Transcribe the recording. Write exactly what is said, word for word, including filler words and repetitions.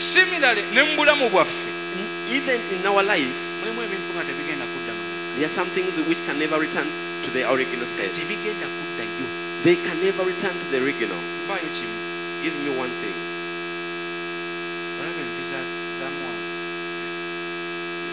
similarly ne mu bulamu bwaffe Even in our life, mulimu ebintu nga tebigenda kudda mu there are some things which can never return to the original state. tebigenda kuddayo. They can never return to the original. Mbaayo kimu Give me one thing.